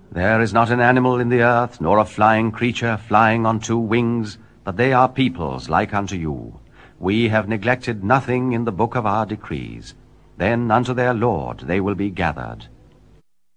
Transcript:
There is not an animal in the earth, nor a flying creature flying on 2 wings, but they are peoples like unto you. We have neglected nothing in the book of our decrees. Then unto their Lord they will be gathered.